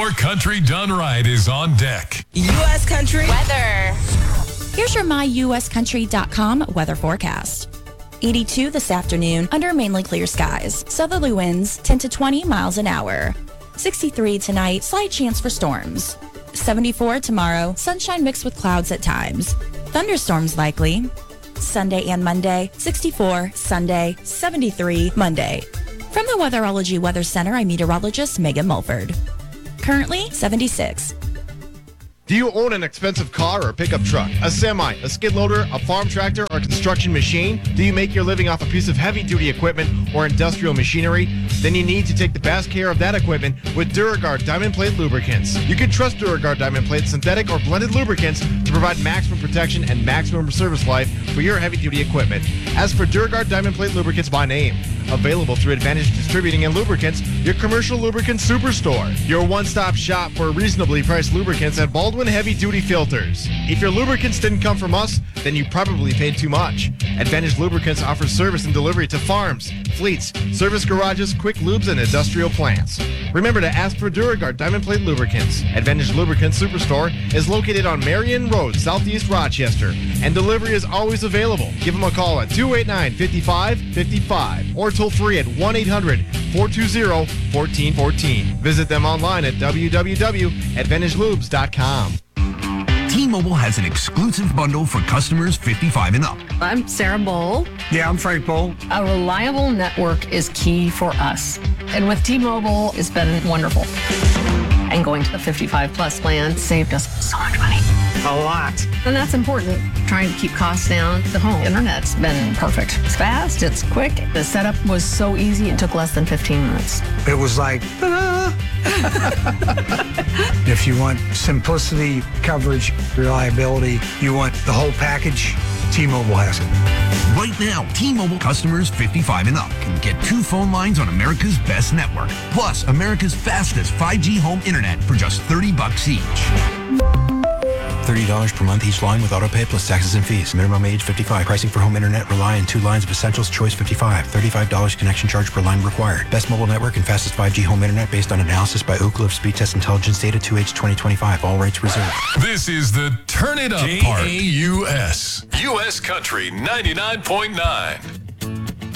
Your country done right is on deck. U.S. Country weather. Here's your myuscountry.com weather forecast. 82 this afternoon under mainly clear skies. Southerly winds 10 to 20 miles an hour. 63 tonight, slight chance for storms. 74 tomorrow, sunshine mixed with clouds at times. Thunderstorms likely. Sunday and Monday, 64 Sunday, 73 Monday. From the Weatherology Weather Center, I'm meteorologist Megan Mulford. Currently 76. Do you own an expensive car or pickup truck, a semi, a skid loader, a farm tractor, or construction machine? Do you make your living off a piece of heavy-duty equipment or industrial machinery? Then you need to take the best care of that equipment with Duragard Diamond Plate Lubricants. You can trust Duragard Diamond Plate synthetic or blended lubricants to provide maximum protection and maximum service life for your heavy-duty equipment. As for Duragard Diamond Plate Lubricants by name, available through Advantage Distributing and Lubricants, your commercial lubricant superstore. Your one-stop shop for reasonably priced lubricants at Baldwin Heavy Duty Filters. If your lubricants didn't come from us, then you probably paid too much. Advantage Lubricants offers service and delivery to farms, fleets, service garages, quick lubes, and industrial plants. Remember to ask for Duragard Diamond Plate Lubricants. Advantage Lubricants Superstore is located on Marion Road, Southeast Rochester, and delivery is always available. Give them a call at 289-5555 or toll free at 1-800-420-1414. Visit them online at www.advantagelubes.com. T-Mobile has an exclusive bundle for customers 55 and up. I'm Sarah Bowl. Yeah, I'm Frank Bowl. A reliable network is key for us. And with T-Mobile, it's been wonderful. And going to the 55 plus plan saved us so much money. A lot. And that's important. Trying to keep costs down. The home internet's been perfect. It's fast, it's quick. The setup was so easy, it took less than 15 minutes. It was like, ta-da! If you want simplicity, coverage, reliability, you want the whole package, T-Mobile has it. Right now, T-Mobile customers 55 and up can get 2 phone lines on America's best network, plus America's fastest 5G home internet for just $30 each. $30 per month each line with autopay plus taxes and fees. Minimum age 55. Pricing for home internet rely on 2 lines of Essentials Choice 55. $35 connection charge per line required. Best mobile network and fastest 5G home internet based on analysis by Ookla of Speed Test Intelligence data 2H 2025. All rates reserved. This is the Turn It Up part. JAUS. U.S. Country 99.9.